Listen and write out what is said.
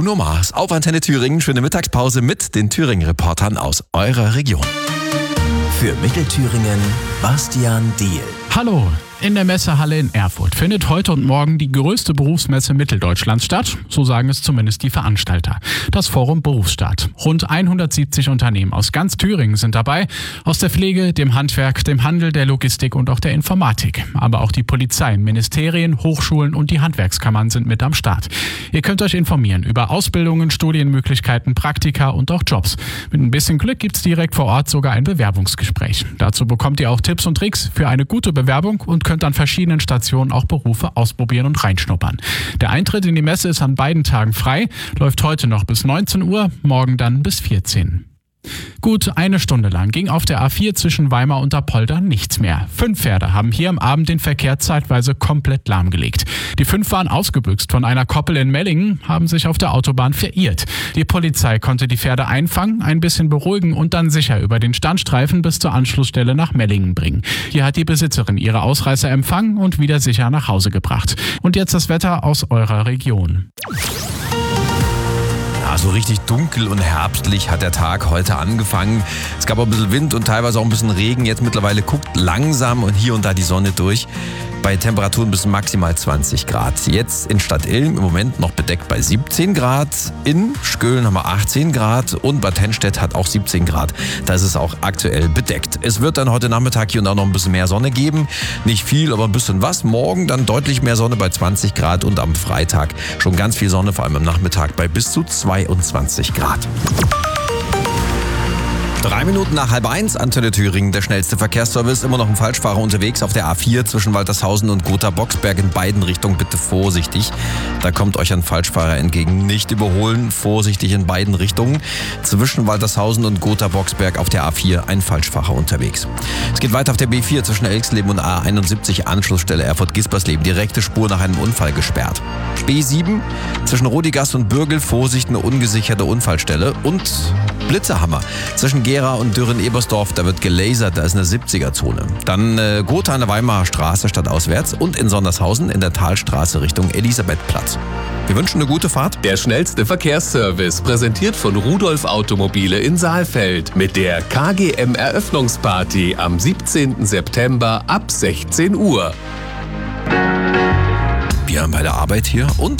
Bruno Mars auf Antenne Thüringen. Schöne Mittagspause mit den Thüringen-Reportern aus eurer Region. Für Mittelthüringen, Bastian Diehl. Hallo! In der Messehalle in Erfurt findet heute und morgen die größte Berufsmesse Mitteldeutschlands statt, so sagen es zumindest die Veranstalter. Das Forum Berufsstart. Rund 170 Unternehmen aus ganz Thüringen sind dabei, aus der Pflege, dem Handwerk, dem Handel, der Logistik und auch der Informatik. Aber auch die Polizei, Ministerien, Hochschulen und die Handwerkskammern sind mit am Start. Ihr könnt euch informieren über Ausbildungen, Studienmöglichkeiten, Praktika und auch Jobs. Mit ein bisschen Glück gibt's direkt vor Ort sogar ein Bewerbungsgespräch. Dazu bekommt ihr auch Tipps und Tricks für eine gute Bewerbung und könnt an verschiedenen Stationen auch Berufe ausprobieren und reinschnuppern. Der Eintritt in die Messe ist an beiden Tagen frei, läuft heute noch bis 19 Uhr, morgen dann bis 14. Gut eine Stunde lang ging auf der A4 zwischen Weimar und Apolda nichts mehr. 5 Pferde haben hier am Abend den Verkehr zeitweise komplett lahmgelegt. Die 5 waren ausgebüxt von einer Koppel in Mellingen, haben sich auf der Autobahn verirrt. Die Polizei konnte die Pferde einfangen, ein bisschen beruhigen und dann sicher über den Standstreifen bis zur Anschlussstelle nach Mellingen bringen. Hier hat die Besitzerin ihre Ausreißer empfangen und wieder sicher nach Hause gebracht. Und jetzt das Wetter aus eurer Region. So richtig dunkel und herbstlich hat der Tag heute angefangen. Es gab auch ein bisschen Wind und teilweise auch ein bisschen Regen. Jetzt mittlerweile guckt langsam und hier und da die Sonne durch. Bei Temperaturen bis maximal 20 Grad. Jetzt in Stadtilm im Moment noch bedeckt bei 17 Grad. In Schkölen haben wir 18 Grad und Bad Hennstedt hat auch 17 Grad. Da ist es auch aktuell bedeckt. Es wird dann heute Nachmittag hier und da noch ein bisschen mehr Sonne geben. Nicht viel, aber ein bisschen was. Morgen dann deutlich mehr Sonne bei 20 Grad und am Freitag schon ganz viel Sonne, vor allem am Nachmittag bei bis zu 22 Grad. 3 Minuten nach 12:30, Antenne Thüringen, der schnellste Verkehrsservice. Immer noch ein Falschfahrer unterwegs auf der A4 zwischen Waltershausen und Gotha-Boxberg in beiden Richtungen. Bitte vorsichtig. Da kommt euch ein Falschfahrer entgegen. Nicht überholen, vorsichtig in beiden Richtungen. Zwischen Waltershausen und Gotha-Boxberg auf der A4 ein Falschfahrer unterwegs. Es geht weiter auf der B4 zwischen Elxleben und A71, Anschlussstelle Erfurt-Gispersleben. Direkte Spur nach einem Unfall gesperrt. B7 zwischen Rodigast und Bürgel, Vorsicht, eine ungesicherte Unfallstelle. Und Blitzerhammer zwischen Gera und Dürren-Ebersdorf, da wird gelasert, da ist eine 70er-Zone. Dann Gotha an der Weimarer Straße stadtauswärts und in Sondershausen in der Talstraße Richtung Elisabethplatz. Wir wünschen eine gute Fahrt. Der schnellste Verkehrsservice, präsentiert von Rudolf Automobile in Saalfeld mit der KGM-Eröffnungsparty am 17. September ab 16 Uhr. Wir haben bei der Arbeit hier und